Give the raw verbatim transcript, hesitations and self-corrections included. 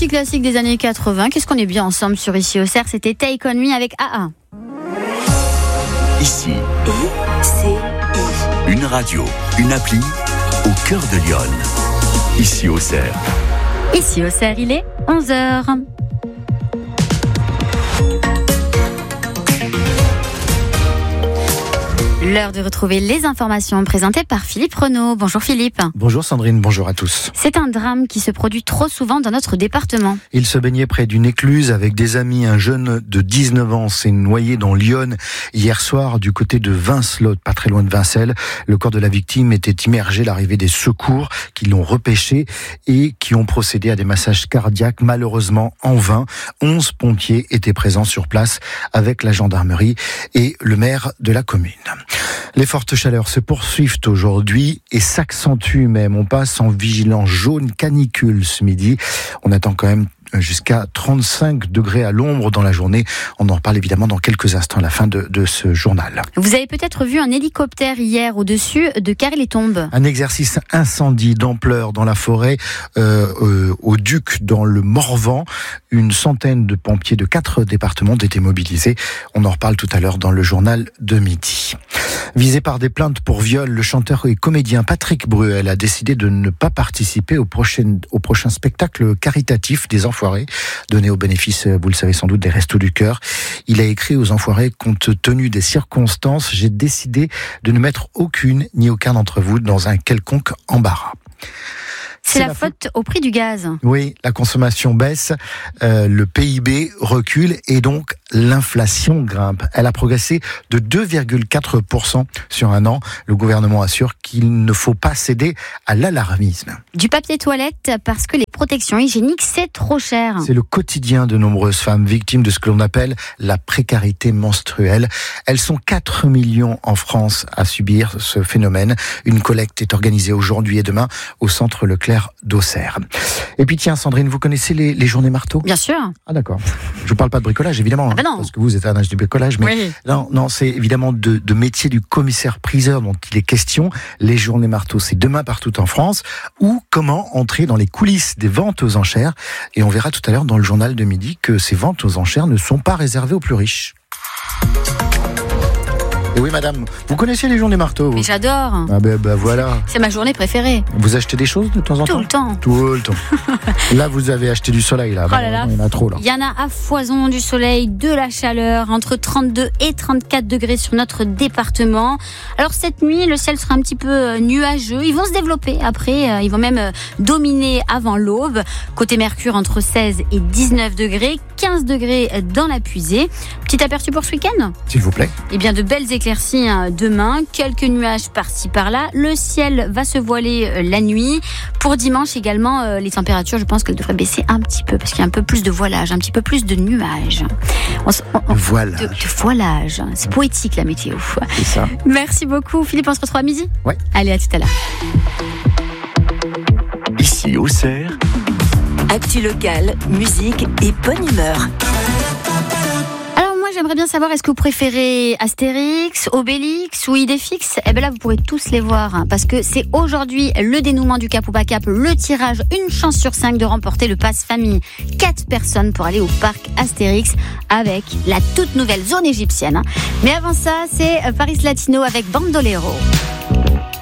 petit classique des années quatre-vingts. Qu'est-ce qu'on est bien ensemble sur Ici au Cerf. C'était Take On Me avec A A. Ici, I, C, I. une radio, une appli au cœur de Lyon. Ici au Cerf. Ici au Cerf, il est onze heures. L'heure de retrouver les informations présentées par Philippe Renaud. Bonjour Philippe. Bonjour Sandrine, bonjour à tous. C'est un drame qui se produit trop souvent dans notre département. Il se baignait près d'une écluse avec des amis. Un jeune de dix-neuf ans s'est noyé dans l'Yonne hier soir du côté de Vincelot, pas très loin de Vincelles. Le corps de la victime était immergé à l'arrivée des secours qui l'ont repêché et qui ont procédé à des massages cardiaques, malheureusement en vain. Onze pompiers étaient présents sur place avec la gendarmerie et le maire de la commune. Les fortes chaleurs se poursuivent aujourd'hui et s'accentuent même. On passe en vigilance jaune canicule ce midi. On attend quand même jusqu'à trente-cinq degrés à l'ombre dans la journée. On en reparle évidemment dans quelques instants à la fin de, de ce journal. Vous avez peut-être vu un hélicoptère hier au-dessus de Carré-les-Tombes. Un exercice incendie d'ampleur dans la forêt, euh, euh, au Duc, dans le Morvan. Une centaine de pompiers de quatre départements ont été mobilisés. On en reparle tout à l'heure dans le journal de midi. Visé par des plaintes pour viol, le chanteur et comédien Patrick Bruel a décidé de ne pas participer au prochain, au prochain spectacle caritatif des Enfoirés, donné au bénéfice, vous le savez sans doute, des Restos du Cœur. Il a écrit aux Enfoirés: compte tenu des circonstances, j'ai décidé de ne mettre aucune ni aucun d'entre vous dans un quelconque embarras. C'est, C'est la, la faute au prix du gaz. Oui, la consommation baisse, euh, le P I B recule et donc l'inflation grimpe. Elle a progressé de deux virgule quatre pour cent sur un an. Le gouvernement assure qu'il ne faut pas céder à l'alarmisme. Du papier toilette parce que les protections hygiéniques, c'est trop cher. C'est le quotidien de nombreuses femmes victimes de ce que l'on appelle la précarité menstruelle. Elles sont quatre millions en France à subir ce phénomène. Une collecte est organisée aujourd'hui et demain au centre Leclerc d'Auxerre. Et puis tiens Sandrine, vous connaissez les, les journées marteau ? Bien sûr. Ah d'accord. Je vous parle pas de bricolage évidemment, ah ben non. parce que vous êtes à un âge du bricolage, mais oui. non, non, c'est évidemment de, de métier du commissaire-priseur dont il est question. Les journées marteau, c'est demain partout en France. Ou comment entrer dans les coulisses des ventes aux enchères. Et on verra tout à l'heure dans le journal de midi que ces ventes aux enchères ne sont pas réservées aux plus riches. Et oui madame, vous connaissez les journées marteaux vous ? Mais j'adore. Ah ben, ben voilà. C'est ma journée préférée. Vous achetez des choses de temps en Tout temps ? le temps. Tout le temps. Là vous avez acheté du soleil là. Oh là là. Il y en a trop là. Il y en a à foison, du soleil, de la chaleur, entre trente-deux et trente-quatre degrés sur notre département. Alors cette nuit, le ciel sera un petit peu nuageux. Ils vont se développer après. Ils vont même dominer avant l'aube. Côté Mercure, entre seize et dix-neuf degrés. quinze degrés dans la Puisée. Petit aperçu pour ce week-end ? S'il vous plaît. Eh bien, de belles éclaircies demain. Quelques nuages par-ci par-là. Le ciel va se voiler la nuit. Pour dimanche également, les températures, je pense qu'elles devraient baisser un petit peu parce qu'il y a un peu plus de voilage, un petit peu plus de nuages. On, on, on, voilage. De, de voilage. C'est poétique la météo. C'est ça. Merci beaucoup Philippe, on se retrouve à midi ? Ouais. Allez, à tout à l'heure. Ici au Cerf. Actu locale, musique et bonne humeur. J'aimerais bien savoir, est-ce que vous préférez Astérix, Obélix ou Idéfix ? Eh bien là, vous pourrez tous les voir, hein, parce que c'est aujourd'hui le dénouement du Cap ou pas Cap, le tirage, une chance sur cinq de remporter le pass famille. Quatre personnes pour aller au parc Astérix avec la toute nouvelle zone égyptienne. Hein. Mais avant ça, c'est Paris Latino avec Bandolero.